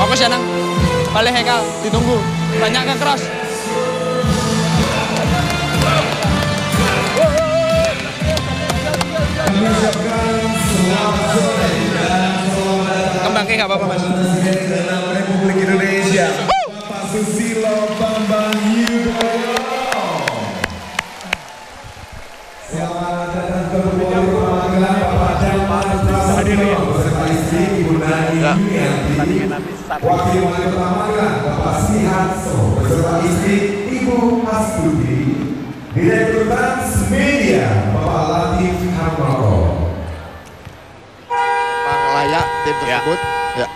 Fokus ya Nang. Balik Hekal, ditunggu. Banyak ke cross. Kembang ke nggak apa-apa Mas. Republik Indonesia. Bapak Susilo Bambang Yudhoyono. Selamat datang kembali perwakilan Bapak Damar Prasetyo beserta istri Ibu Nani Yulianti. Wakil Wali Kota Magelang Bapak Siharso beserta istri Ibu Astuti. Direktur Transmedia Bapak Latif Harmoko. Layak tim tersebut. Ya.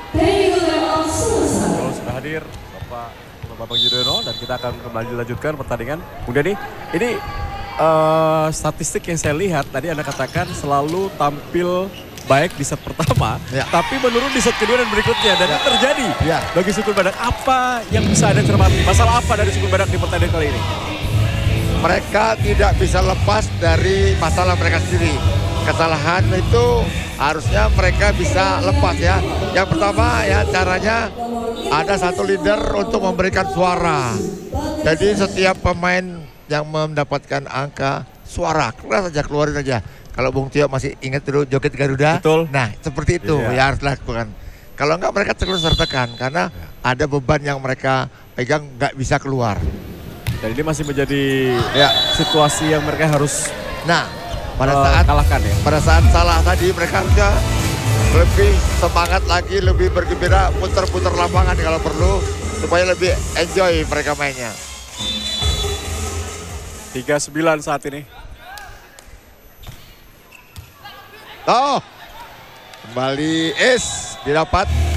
Sudah hadir Bapak Yudhoyono dan kita akan kembali lanjutkan pertandingan. Bung Denny, ini statistik yang saya lihat tadi Anda katakan selalu tampil baik di set pertama, tapi menurun di set kedua dan berikutnya, dan itu terjadi bagi suku Badak. Apa yang bisa Anda cermati? Masalah apa dari suku Badak di pertandingan kali ini? Mereka tidak bisa lepas dari masalah mereka sendiri. Kesalahan itu harusnya mereka bisa lepas ya. Yang pertama ya caranya ada satu leader untuk memberikan suara. Jadi setiap pemain yang mendapatkan angka suara keras saja keluarin aja. Kalau Bung Tio masih ingat dulu joget Garuda, betul. Nah seperti itu ya harus dilakukan. Kalau enggak mereka terus sertakan karena ada beban yang mereka pegang nggak bisa keluar. Dan ini masih menjadi situasi yang mereka harus pada saat kalahkan ya. Pada saat salah tadi mereka harusnya lebih semangat lagi, lebih bergembira, putar-putar lapangan kalau perlu supaya lebih enjoy mereka mainnya. 3-9 saat ini. Kembali didapat.